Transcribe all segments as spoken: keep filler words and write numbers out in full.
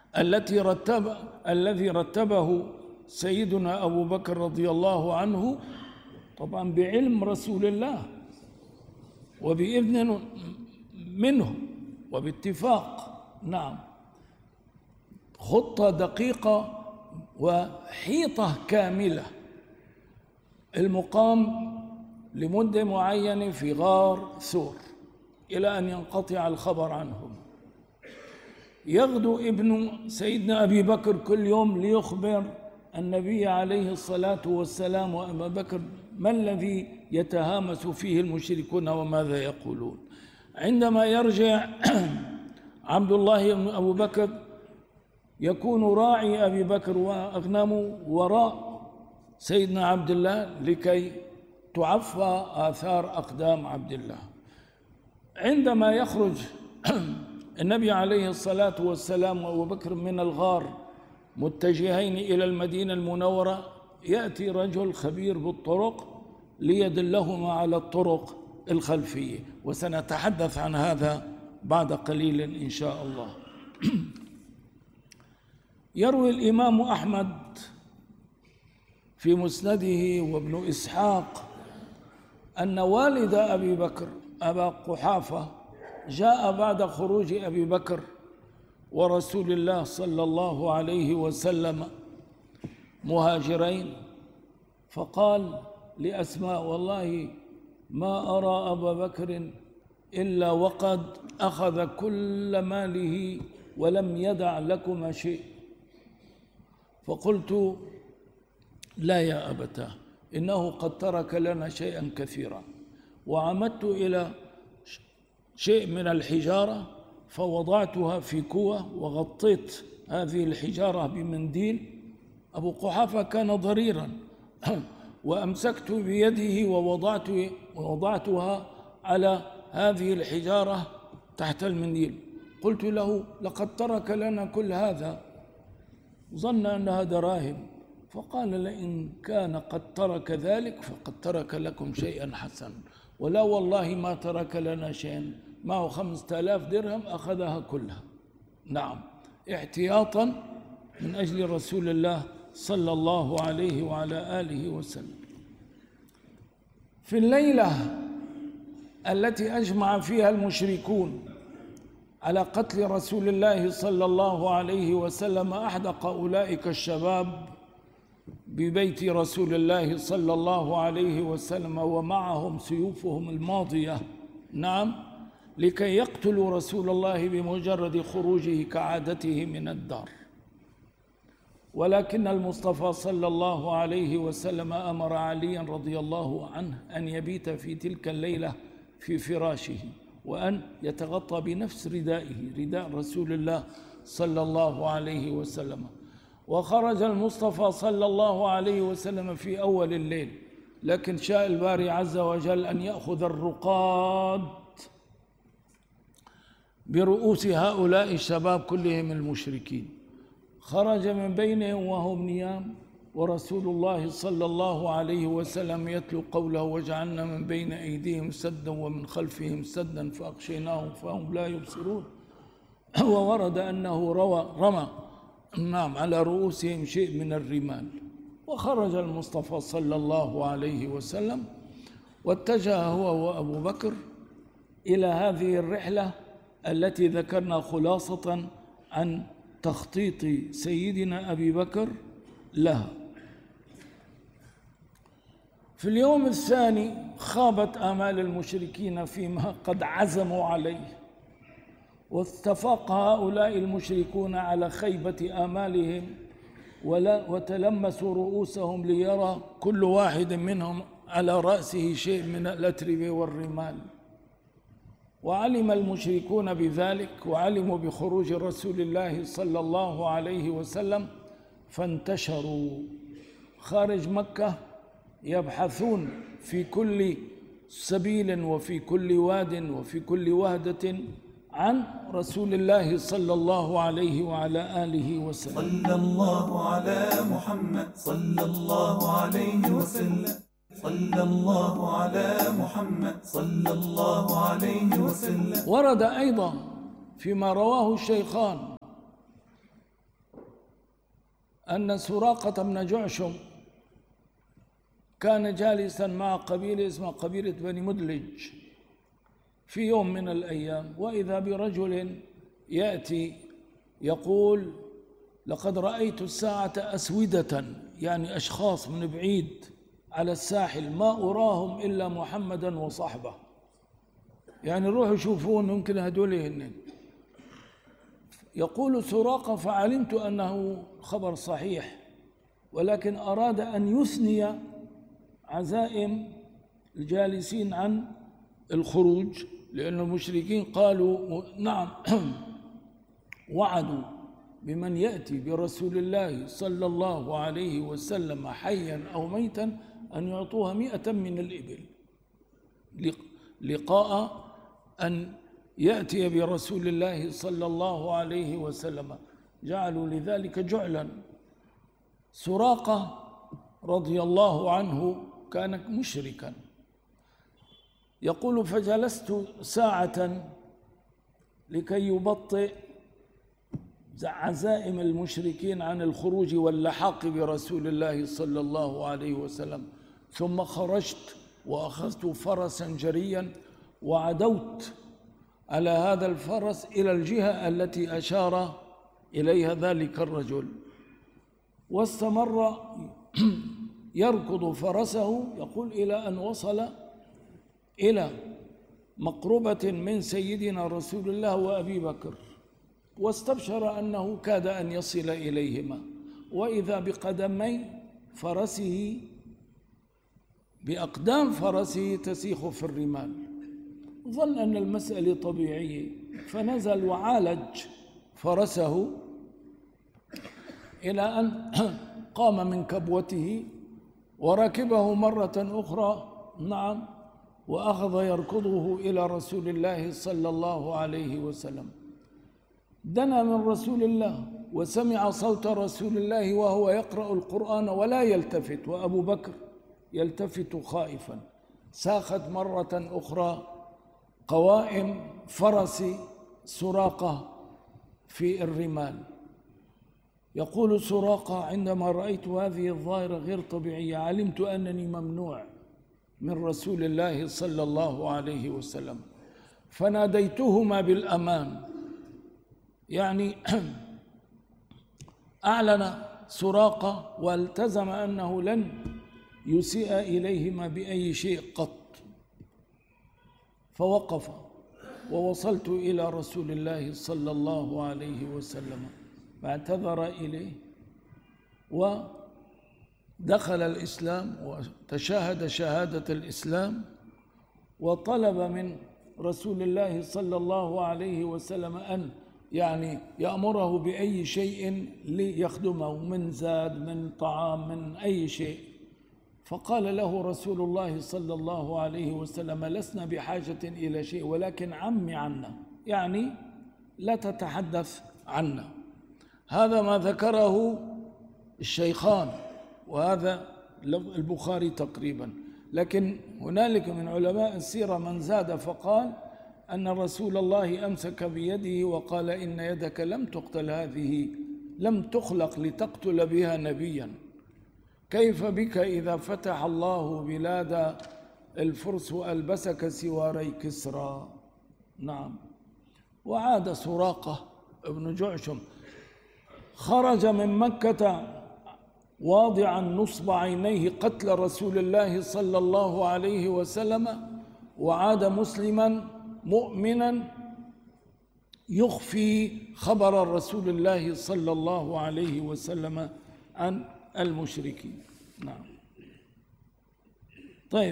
التي رتب الذي رتبه سيدنا أبو بكر رضي الله عنه، طبعا بعلم رسول الله وبإذن منه وباتفاق. نعم، خطة دقيقة وحيطة كاملة، المقام لمدة معينة في غار ثور إلى أن ينقطع الخبر عنهم. يغدو ابن سيدنا أبي بكر كل يوم ليخبر النبي عليه الصلاة والسلام وأبا بكر ما الذي يتهامس فيه المشركون وماذا يقولون. عندما يرجع عبد الله بن أبو بكر يكون راعي أبي بكر وأغنامه وراء سيدنا عبد الله لكي تعفى آثار أقدام عبد الله. عندما يخرج النبي عليه الصلاة والسلام وأبو بكر من الغار متجهين إلى المدينة المنورة، يأتي رجل خبير بالطرق ليدلهما على الطرق الخلفية، وسنتحدث عن هذا بعد قليل إن شاء الله. يروي الإمام أحمد في مسنده وابن إسحاق أن والد أبي بكر أبا قحافة جاء بعد خروج أبي بكر ورسول الله صلى الله عليه وسلم مهاجرين، فقال لأسماء: والله ما أرى أبا بكر إلا وقد أخذ كل ماله ولم يدع لكما شيء. فقلت: لا يا أبتاه، إنه قد ترك لنا شيئا كثيرا. وعمدت إلى شيء من الحجارة فوضعتها في كوة وغطيت هذه الحجارة بمنديل. أبو قحافة كان ضريرا وأمسكت بيده ووضعت ووضعتها على هذه الحجارة تحت المنديل. قلت له: لقد ترك لنا كل هذا. ظن أنها دراهم، فقال: لئن كان قد ترك ذلك فقد ترك لكم شيئا حسنا، ولا والله ما ترك لنا شيئا، معه خمسة آلاف درهم أخذها كلها. نعم، احتياطا من أجل رسول الله صلى الله عليه وعلى آله وسلم. في الليلة التي أجمع فيها المشركون على قتل رسول الله صلى الله عليه وسلم، أحدق أولئك الشباب ببيت رسول الله صلى الله عليه وسلم ومعهم سيوفهم الماضية، نعم، لكي يقتلوا رسول الله بمجرد خروجه كعادته من الدار. ولكن المصطفى صلى الله عليه وسلم أمر عليا رضي الله عنه أن يبيت في تلك الليلة في فراشه، وأن يتغطى بنفس ردائه، رداء رسول الله صلى الله عليه وسلم. وخرج المصطفى صلى الله عليه وسلم في أول الليل، لكن شاء الباري عز وجل أن يأخذ الرقاد برؤوس هؤلاء الشباب كلهم المشركين. خرج من بينهم وهم نيام، ورسول الله صلى الله عليه وسلم يتلو قوله: وجعلنا من بين أيديهم سدا ومن خلفهم سدا فأغشيناهم فهم لا يبصرون. وورد أنه روى رمى نعم على رؤوسهم شيء من الرمال. وخرج المصطفى صلى الله عليه وسلم واتجه هو وأبو بكر إلى هذه الرحلة التي ذكرنا خلاصة عن تخطيط سيدنا أبي بكر لها. في اليوم الثاني خابت آمال المشركين فيما قد عزموا عليه، واتفق هؤلاء المشركون على خيبة آمالهم وتلمسوا رؤوسهم ليرى كل واحد منهم على رأسه شيء من الأتربة والرمال. وعلم المشركون بذلك وعلموا بخروج رسول الله صلى الله عليه وسلم، فانتشروا خارج مكة يبحثون في كل سبيل وفي كل واد وفي كل وهدة عن رسول الله صلى الله عليه وعلى آله وسلم. صلى الله على محمد صلى الله عليه وسلم. صلى الله على محمد صلى الله عليه وسلم. ورد أيضا فيما رواه الشيخان أن سراقة بن جعشم كان جالسا مع قبيلة اسمها قبيلة بني مدلج في يوم من الأيام، وإذا برجل يأتي يقول: لقد رأيت الساعة أسودة، يعني أشخاص من بعيد على الساحل ما أراهم إلا محمدا وصحبه، يعني روحوا شوفون ممكن هدول هن. يقول سراقة: فعلمت أنه خبر صحيح، ولكن أراد أن يثني عزائم الجالسين عن الخروج، لأن المشركين قالوا نعم وعدوا بمن يأتي برسول الله صلى الله عليه وسلم حيا أو ميتا أن يعطوها مئة من الإبل لقاء أن يأتي برسول الله صلى الله عليه وسلم، جعلوا لذلك جعلا. سراقة رضي الله عنه كان مشركا، يقول: فجلست ساعة لكي يبطئ عزائم المشركين عن الخروج واللحاق برسول الله صلى الله عليه وسلم، ثم خرجت وأخذت فرسا جريا وعدوت على هذا الفرس إلى الجهة التي أشار إليها ذلك الرجل، واستمر يركض فرسه، يقول إلى أن وصل إلى مقربة من سيدنا رسول الله وأبي بكر، واستبشر أنه كاد أن يصل إليهما، وإذا بقدمي فرسه بأقدام فرسه تسيخ في الرمال، ظن أن المسألة طبيعية، فنزل وعالج فرسه إلى أن قام من كبوته وركبه مرة أخرى، نعم، وأخذ يركضه إلى رسول الله صلى الله عليه وسلم. دنا من رسول الله وسمع صوت رسول الله وهو يقرأ القرآن ولا يلتفت، وأبو بكر يلتفت خائفا. ساخت مرة أخرى قوائم فرس سراقة في الرمال. يقول سراقة: عندما رأيت هذه الظاهرة غير طبيعية علمت أنني ممنوع من رسول الله صلى الله عليه وسلم، فناديتهما بالأمان، يعني أعلن سراقة والتزم أنه لن يسيء إليهما بأي شيء قط. فوقف ووصلت إلى رسول الله صلى الله عليه وسلم، فاعتذر إليه ودخل الإسلام وتشاهد شهادة الإسلام، وطلب من رسول الله صلى الله عليه وسلم أن يعني يأمره بأي شيء ليخدمه من زاد من طعام من أي شيء. فقال له رسول الله صلى الله عليه وسلم: لسنا بحاجة إلى شيء، ولكن عمي عنا، يعني لا تتحدث عنا. هذا ما ذكره الشيخان، وهذا البخاري تقريبا، لكن هنالك من علماء السيرة من زاد فقال أن رسول الله أمسك بيده وقال: إن يدك لم تقتل، هذه لم تخلق لتقتل بها نبيا، كيف بك إذا فتح الله بلاد الفرس وألبسك سواري كسرى. نعم. وعاد سراقة ابن جعشم، خرج من مكة واضعا نصب عينيه قتل رسول الله صلى الله عليه وسلم، وعاد مسلما مؤمنا يخفي خبر رسول الله صلى الله عليه وسلم عن المشركين. نعم. طيب،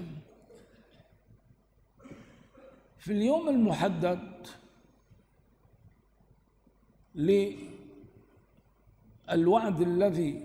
في اليوم المحدد للوعد الذي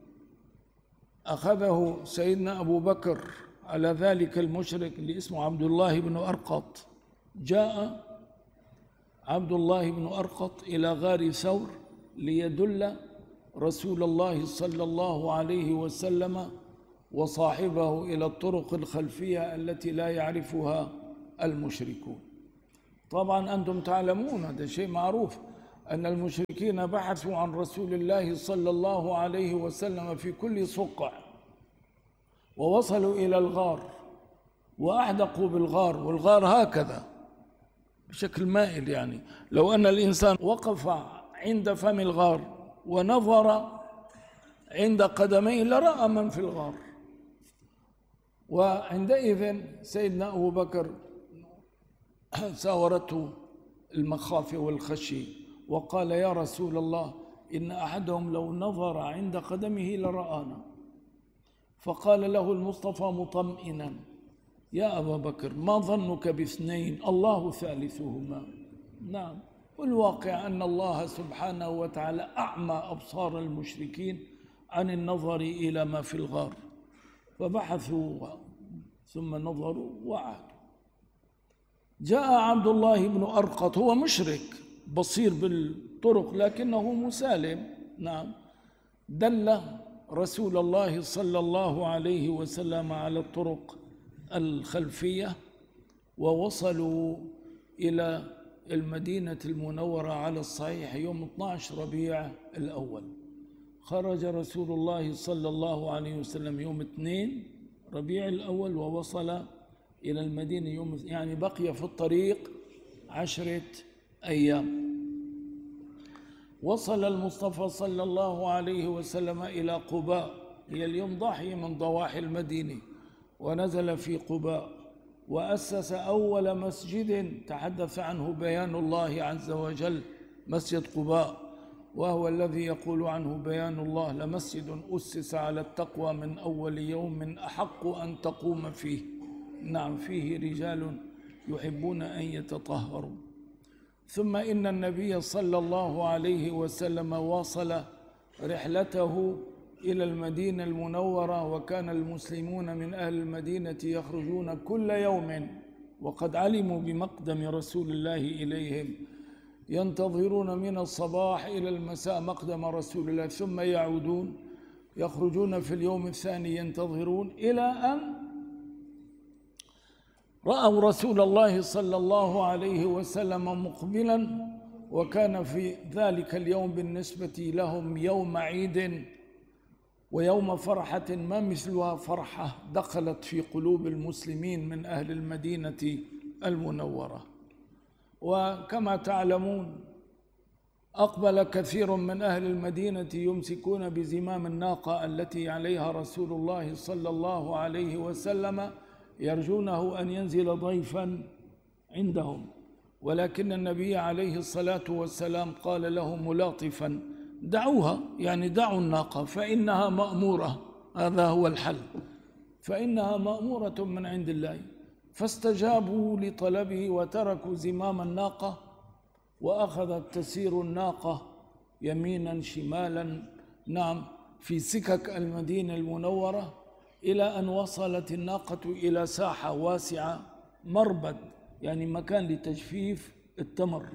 أخذه سيدنا أبو بكر على ذلك المشرك اللي اسمه عبد الله بن أرقط، جاء عبد الله بن أرقط إلى غار ثور ليدل رسول الله صلى الله عليه وسلم وصاحبه إلى الطرق الخلفية التي لا يعرفها المشركون. طبعا أنتم تعلمون هذا شيء معروف، أن المشركين بحثوا عن رسول الله صلى الله عليه وسلم في كل صقع، ووصلوا إلى الغار وأحدقوا بالغار، والغار هكذا بشكل مائل، يعني لو أن الإنسان وقف عند فم الغار ونظر عند قدميه لرأى من في الغار. وعندئذ سيدنا أبو بكر ساورته المخافة والخشية وقال: يا رسول الله، إن أحدهم لو نظر عند قدمه لرآنا. فقال له المصطفى مطمئنا: يا أبا بكر، ما ظنك باثنين الله ثالثهما؟ نعم، والواقع أن الله سبحانه وتعالى أعمى أبصار المشركين عن النظر إلى ما في الغار، فبحثوا ثم نظروا وعادوا. جاء عبد الله بن أرقط، هو مشرك بصير بالطرق لكنه مسالم، نعم، دل رسول الله صلى الله عليه وسلم على الطرق الخلفية، ووصلوا إلى المدينة المنورة على الصحيح يوم اثني عشر ربيع الأول. خرج رسول الله صلى الله عليه وسلم يوم اثنين ربيع الأول، ووصل إلى المدينة يوم، يعني بقي في الطريق عشرة أيام. وصل المصطفى صلى الله عليه وسلم إلى قباء، هي اليوم ضاحية من ضواحي المدينة، ونزل في قباء وأسس أول مسجد تحدث عنه بيان الله عز وجل، مسجد قباء، وهو الذي يقول عنه بيان الله: لمسجد أسس على التقوى من أول يوم أحق أن تقوم فيه، نعم، فيه رجال يحبون أن يتطهروا. ثم إن النبي صلى الله عليه وسلم واصل رحلته إلى المدينة المنورة، وكان المسلمون من أهل المدينة يخرجون كل يوم وقد علموا بمقدم رسول الله إليهم، ينتظرون من الصباح إلى المساء مقدم رسول الله، ثم يعودون يخرجون في اليوم الثاني ينتظرون، إلى أن رأوا رسول الله صلى الله عليه وسلم مقبلا، وكان في ذلك اليوم بالنسبة لهم يوم عيد ويوم فرحة ما مثلها فرحة دخلت في قلوب المسلمين من أهل المدينة المنورة. وكما تعلمون أقبل كثير من أهل المدينة يمسكون بزمام الناقة التي عليها رسول الله صلى الله عليه وسلم، يرجونه أن ينزل ضيفا عندهم، ولكن النبي عليه الصلاة والسلام قال له ملاطفا: دعوها، يعني دعوا الناقة فإنها مأمورة، هذا هو الحل، فإنها مأمورة من عند الله. فاستجابوا لطلبه وتركوا زمام الناقة، وأخذت تسير الناقة يمينا شمالا، نعم، في سكك المدينة المنورة، إلى أن وصلت الناقة إلى ساحة واسعة، مربد، يعني مكان لتجفيف التمر.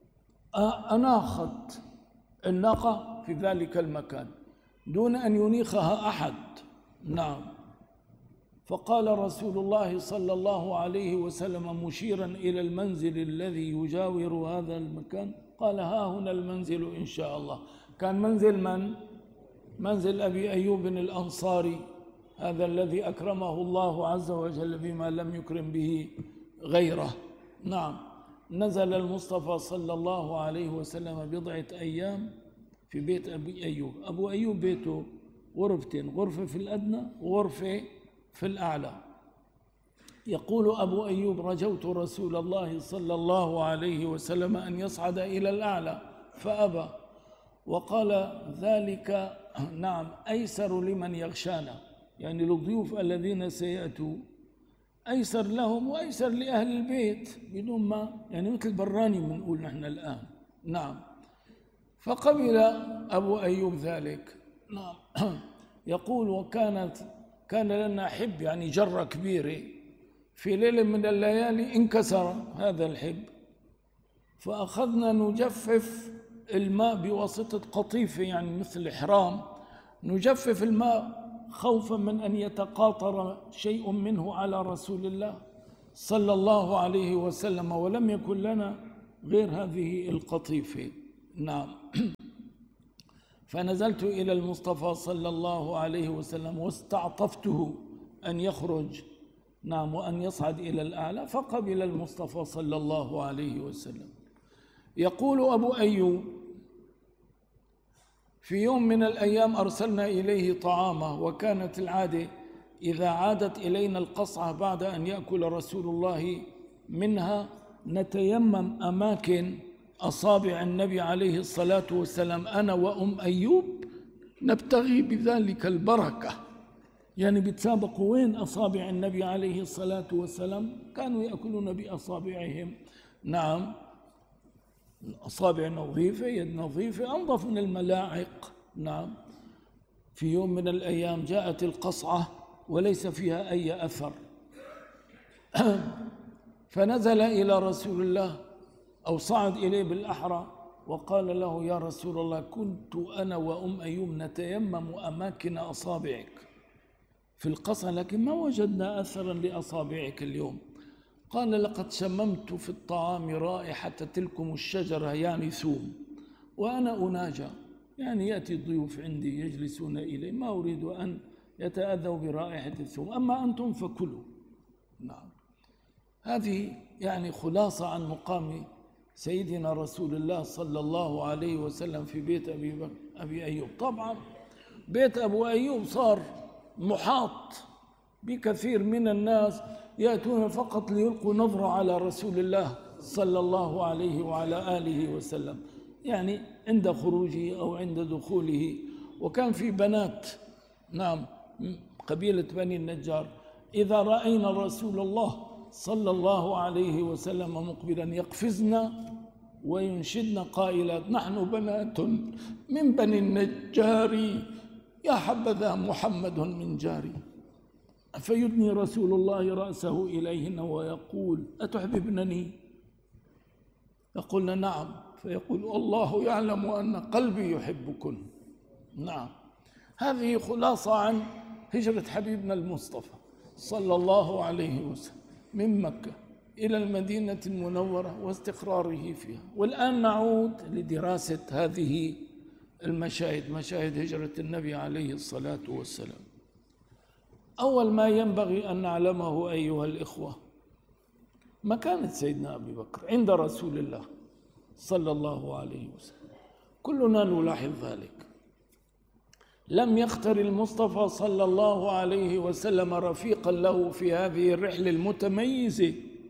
أناخت الناقة في ذلك المكان دون أن ينيخها أحد، نعم. فقال رسول الله صلى الله عليه وسلم مشيرا إلى المنزل الذي يجاور هذا المكان، قال: ها هنا المنزل إن شاء الله. كان منزل من؟ منزل أبي أيوب الأنصاري، هذا الذي أكرمه الله عز وجل بما لم يكرم به غيره، نعم. نزل المصطفى صلى الله عليه وسلم بضعة أيام في بيت أبي أيوب. أبو أيوب بيته غرفتين، غرفة في الأدنى وغرفة في الأعلى. يقول أبو أيوب: رجوت رسول الله صلى الله عليه وسلم أن يصعد إلى الأعلى فأبى، وقال ذلك نعم أيسر لمن يغشانا، يعني للضيوف الذين سيأتوا أيسر لهم وأيسر لأهل البيت، بدون ما يعني مثل براني بنقول نحن الآن، نعم. فقبل أبو أيوب ذلك، نعم. يقول: وكانت كان لنا حب، يعني جرة كبيرة، في ليلة من الليالي انكسر هذا الحب، فأخذنا نجفف الماء بواسطة قطيفة، يعني مثل حرام، نجفف الماء خوفا من أن يتقاطر شيء منه على رسول الله صلى الله عليه وسلم، ولم يكن لنا غير هذه القطيفة، نعم. فنزلت إلى المصطفى صلى الله عليه وسلم واستعطفته أن يخرج، نعم، وأن يصعد إلى الأعلى، فقبل المصطفى صلى الله عليه وسلم. يقول أبو أيوب: في يوم من الأيام أرسلنا إليه طعامه، وكانت العادة إذا عادت إلينا القصعة بعد أن يأكل رسول الله منها نتيمم أماكن أصابع النبي عليه الصلاة والسلام أنا وأم أيوب نبتغي بذلك البركة. يعني بيتسابقوا وين أصابع النبي عليه الصلاة والسلام، كانوا يأكلون بأصابعهم. نعم، أصابع نظيفة، يد نظيفة، أنظف من الملاعق. نعم. في يوم من الأيام جاءت القصعة وليس فيها أي أثر، فنزل إلى رسول الله أو صعد إليه بالأحرى وقال له: يا رسول الله، كنت أنا وأم أيوب نتيمم أماكن أصابعك في القصعة، لكن ما وجدنا أثرا لأصابعك اليوم. قال: لقد شممت في الطعام رائحة تلكم الشجرة، يعني ثوم، وأنا أناجى، يعني يأتي الضيوف عندي يجلسون إلي، ما أريد أن يتأذوا برائحة الثوم، أما أنتم فكلوا. نعم. هذه يعني خلاصة عن مقام سيدنا رسول الله صلى الله عليه وسلم في بيت أبي, بك أبي أيوب. طبعا بيت أبو أيوب صار محاط بكثير من الناس يأتون فقط ليلقوا نظرة على رسول الله صلى الله عليه وعلى آله وسلم، يعني عند خروجه أو عند دخوله. وكان في بنات، نعم، قبيلة بني النجار، إذا رأينا رسول الله صلى الله عليه وسلم مقبلا يقفزن وينشدن قائلات: نحن بنات من بني النجار، يا حبذا محمد من جاري. فيدني رسول الله رأسه إليهن ويقول: أتحببنني؟ يقولن: نعم. فيقول: الله يعلم أن قلبي يحبكن. نعم. هذه خلاصة عن هجرة حبيبنا المصطفى صلى الله عليه وسلم من مكة إلى المدينة المنورة واستقراره فيها. والآن نعود لدراسة هذه المشاهد، مشاهد هجرة النبي عليه الصلاة والسلام. أول ما ينبغي أن نعلمه أيها الإخوة مكانة سيدنا أبي بكر عند رسول الله صلى الله عليه وسلم. كلنا نلاحظ ذلك. لم يختر المصطفى صلى الله عليه وسلم رفيقا له في هذه الرحلة المتميزة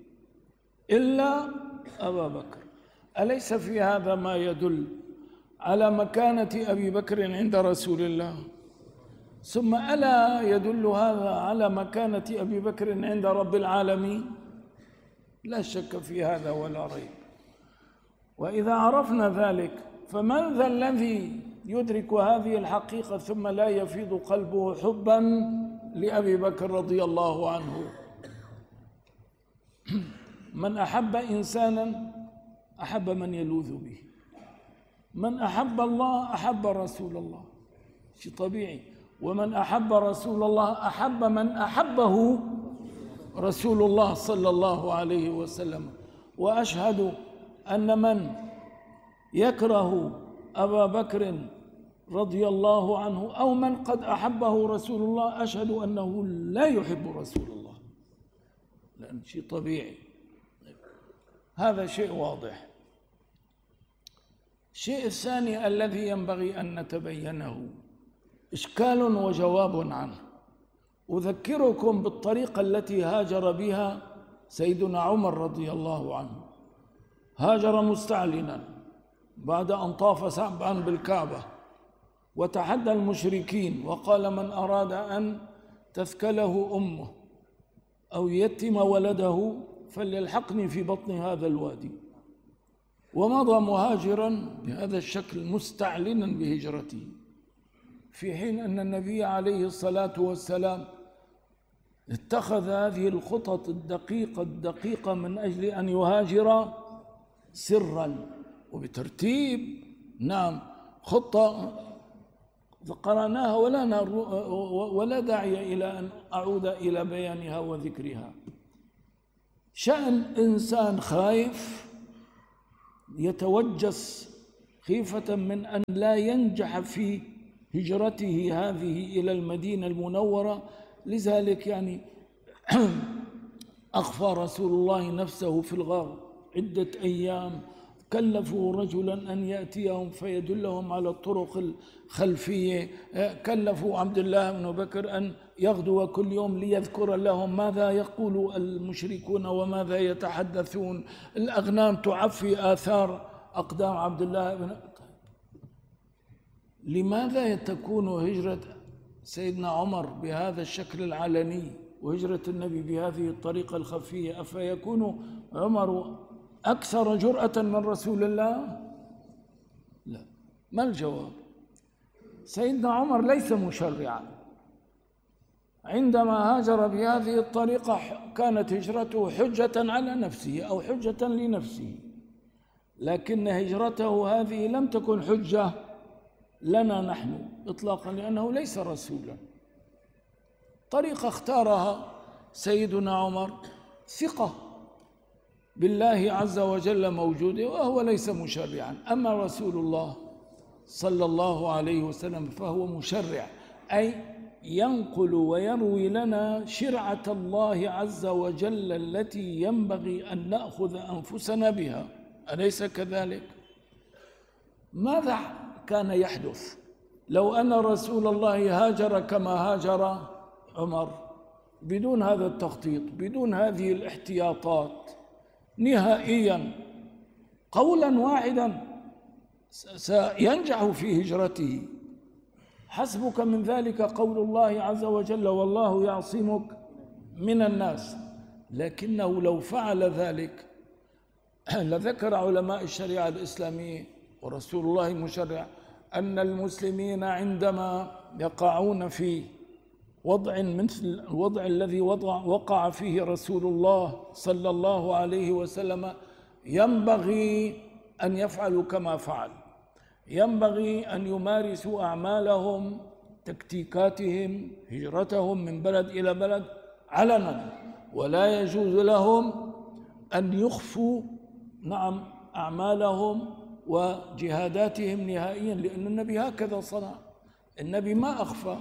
إلا أبا بكر. أليس في هذا ما يدل على مكانة أبي بكر عند رسول الله؟ ثم ألا يدل هذا على مكانة أبي بكر عند رب العالمين؟ لا شك في هذا ولا ريب. وإذا عرفنا ذلك فمن ذا الذي يدرك هذه الحقيقة ثم لا يفيض قلبه حبا لأبي بكر رضي الله عنه؟ من أحب إنسانا أحب من يلوذ به، من أحب الله أحب رسول الله، شيء طبيعي. ومن أحب رسول الله أحب من أحبه رسول الله صلى الله عليه وسلم. وأشهد أن من يكره أبا بكر رضي الله عنه أو من قد أحبه رسول الله أشهد أنه لا يحب رسول الله، لأن شيء طبيعي. هذا شيء واضح. الشيء الثاني الذي ينبغي أن نتبينه إشكال وجواب عنه. أذكركم بالطريقة التي هاجر بها سيدنا عمر رضي الله عنه. هاجر مستعلنا بعد أن طاف سبعا بالكعبة وتحدى المشركين وقال: من أراد أن تثكله أمه أو يتم ولده فليلحقني في بطن هذا الوادي. ومضى مهاجرا بهذا الشكل مستعلنا بهجرته، في حين أن النبي عليه الصلاة والسلام اتخذ هذه الخطط الدقيقة الدقيقة من أجل أن يهاجر سرا وبترتيب. نعم، خطة قرأناها ولا ولا داعي إلى أن أعود إلى بيانها وذكرها. شأن إنسان خايف يتوجس خيفة من أن لا ينجح في هجرته هذه إلى المدينة المنورة. لذلك يعني أخفى رسول الله نفسه في الغار عدة أيام، كلفوا رجلا أن يأتيهم فيدلهم على الطرق الخلفية، كلفوا عبد الله بن بكر أن يغدو كل يوم ليذكر لهم ماذا يقول المشركون وماذا يتحدثون، الأغنام تعفي آثار أقدام عبد الله بن. لماذا تكون هجرة سيدنا عمر بهذا الشكل العلني وهجرة النبي بهذه الطريقة الخفية؟ أفيكون عمر أكثر جرأة من رسول الله؟ لا. ما الجواب؟ سيدنا عمر ليس مشرعا، عندما هاجر بهذه الطريقة كانت هجرته حجة على نفسه أو حجة لنفسه، لكن هجرته هذه لم تكن حجة لنا نحن إطلاقا، لأنه ليس رسولا. طريقة اختارها سيدنا عمر ثقة بالله عز وجل موجودة وهو ليس مشرعا. أما رسول الله صلى الله عليه وسلم فهو مشرع، أي ينقل ويروي لنا شرعة الله عز وجل التي ينبغي أن نأخذ أنفسنا بها، أليس كذلك؟ ماذا كان يحدث لو أن رسول الله هاجر كما هاجر عمر بدون هذا التخطيط، بدون هذه الاحتياطات، نهائيا قولا واحدا سينجح في هجرته؟ حسبك من ذلك قول الله عز وجل والله يعصمك من الناس. لكنه لو فعل ذلك لذكر علماء الشريعة الإسلامية ورسول الله مشرع أن المسلمين عندما يقعون في وضع مثل الوضع الذي وضع وقع فيه رسول الله صلى الله عليه وسلم ينبغي أن يفعلوا كما فعل، ينبغي أن يمارسوا أعمالهم تكتيكاتهم هجرتهم من بلد إلى بلد علنا، ولا يجوز لهم أن يخفوا نعم أعمالهم وجهاداتهم نهائيا، لأن النبي هكذا صنع، النبي ما أخفى.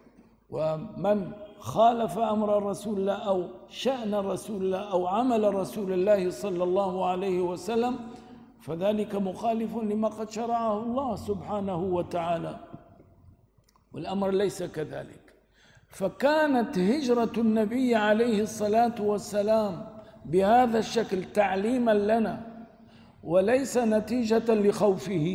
ومن خالف أمر رسول الله أو شأن رسول الله أو عمل رسول الله صلى الله عليه وسلم فذلك مخالف لما قد شرعه الله سبحانه وتعالى، والأمر ليس كذلك. فكانت هجرة النبي عليه الصلاة والسلام بهذا الشكل تعليما لنا وليس نتيجة لخوفه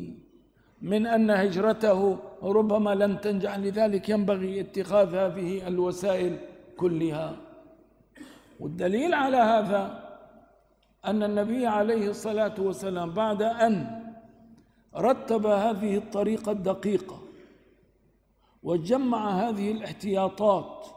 من أن هجرته ربما لن تنجح، لذلك ينبغي اتخاذ هذه الوسائل كلها. والدليل على هذا أن النبي عليه الصلاة والسلام بعد أن رتب هذه الطريقة الدقيقة وجمع هذه الاحتياطات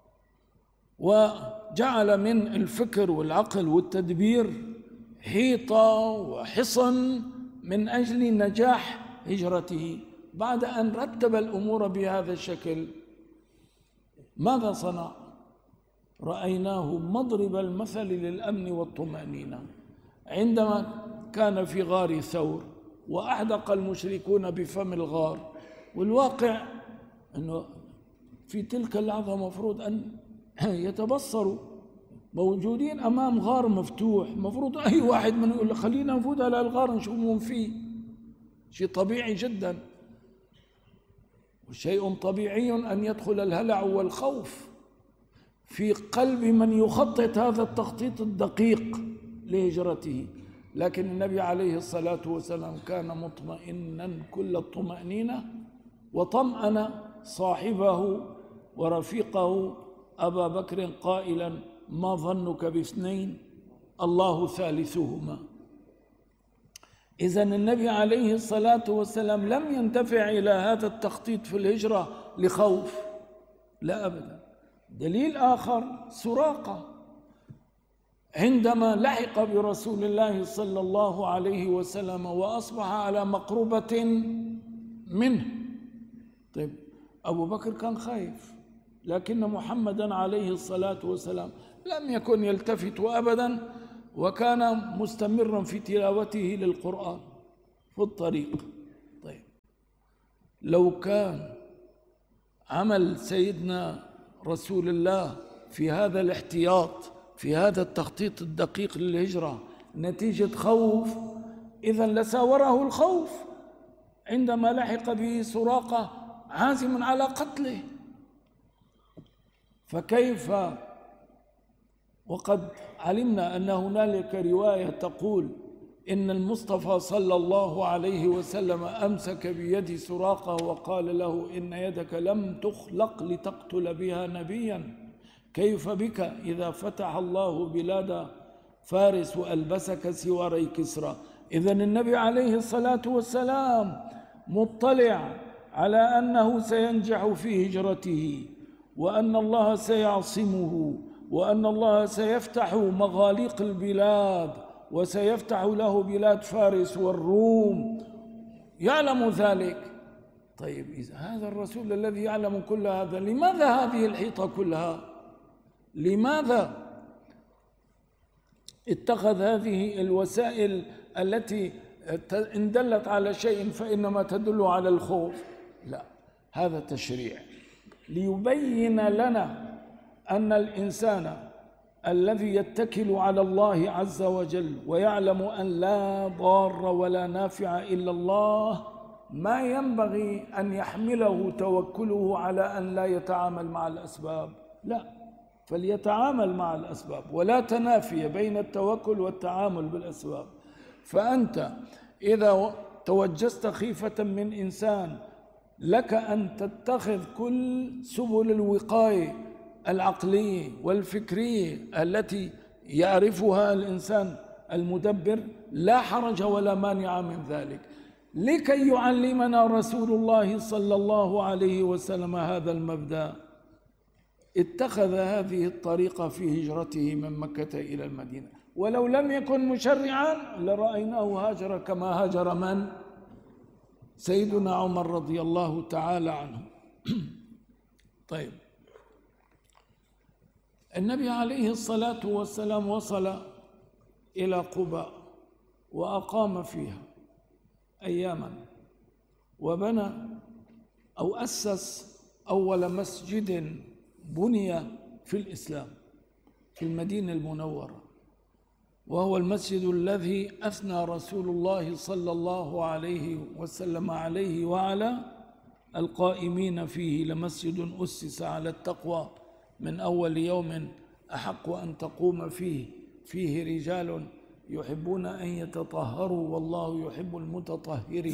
وجعل من الفكر والعقل والتدبير حيطة وحصن من أجل نجاح هجرته، بعد أن رتب الأمور بهذا الشكل ماذا صنع؟ رأيناه مضرب المثل للأمن والطمأنينة عندما كان في غار ثور وأحدق المشركون بفم الغار. والواقع أنه في تلك اللحظة مفروض أن يتبصروا موجودين أمام غار مفتوح، مفروض أي واحد منهم يقول خلينا نفوت على الغار نشوف من فيه، شيء طبيعي جدا. وشيء طبيعي أن يدخل الهلع والخوف في قلب من يخطط هذا التخطيط الدقيق لهجرته، لكن النبي عليه الصلاة والسلام كان مطمئنا كل الطمأنينة وطمأن صاحبه ورفيقه أبا بكر قائلا ما ظنك باثنين الله ثالثهما. إذن النبي عليه الصلاة والسلام لم ينتفع إلى هذا التخطيط في الهجرة لخوف، لا أبدا. دليل آخر سراقة عندما لحق برسول الله صلى الله عليه وسلم وأصبح على مقربة منه. طيب أبو بكر كان خايف، لكن محمدا عليه الصلاة والسلام لم يكن يلتفت أبدا وكان مستمرا في تلاوته للقرآن. في الطريق. طيب لو كان عمل سيدنا رسول الله في هذا الاحتياط، في هذا التخطيط الدقيق للهجرة نتيجة خوف، إذن لساوره الخوف عندما لحق به سراقة عازم على قتله. فكيف وقد علمنا أن هنالك رواية تقول إن المصطفى صلى الله عليه وسلم أمسك بيد سراقة وقال له إن يدك لم تخلق لتقتل بها نبيا، كيف بك إذا فتح الله بلاد فارس وألبسك سواري كسرى. إذن النبي عليه الصلاة والسلام مطلع على أنه سينجح في هجرته، وأن الله سيعصمه، وأن الله سيفتح مغاليق البلاد وسيفتح له بلاد فارس والروم، يعلم ذلك. طيب إذا هذا الرسول الذي يعلم كل هذا، لماذا هذه الحيطة كلها؟ لماذا اتخذ هذه الوسائل التي إن دلت على شيء فإنما تدل على الخوف؟ لا، هذا تشريع ليبين لنا أن الإنسان الذي يتكل على الله عز وجل ويعلم أن لا ضار ولا نافع إلا الله، ما ينبغي أن يحمله توكله على أن لا يتعامل مع الأسباب، لا، فليتعامل مع الأسباب، ولا تنافي بين التوكل والتعامل بالأسباب. فأنت إذا توجست خيفة من إنسان لك أن تتخذ كل سبل الوقاية العقلية والفكرية التي يعرفها الإنسان المدبر، لا حرج ولا مانع من ذلك، لكي يعلمنا رسول الله صلى الله عليه وسلم هذا المبدأ. اتخذ هذه الطريقة في هجرته من مكة إلى المدينة، ولو لم يكن مشرعا لرأيناه هاجر كما هاجر من؟ سيدنا عمر رضي الله تعالى عنه. طيب النبي عليه الصلاة والسلام وصل إلى قباء وأقام فيها أياما، وبنى أو أسس أول مسجد بني في الإسلام في المدينة المنورة، وهو المسجد الذي أثنى رسول الله صلى الله عليه وسلم عليه وعلى القائمين فيه: لمسجد أسس على التقوى من أول يوم أحق أن تقوم فيه فيه رجال يحبون أن يتطهروا والله يحب المتطهرين.